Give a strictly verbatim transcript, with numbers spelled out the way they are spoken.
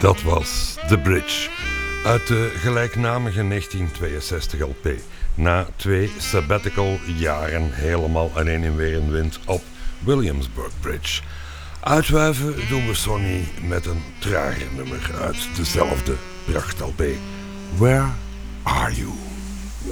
Dat was The Bridge uit de gelijknamige negentien tweeënzestig L P. Na twee sabbatical jaren helemaal alleen in weer en wind op Williamsburg Bridge. Uitwuiven doen we Sonny met een trager nummer uit dezelfde pracht L P. Where Are You?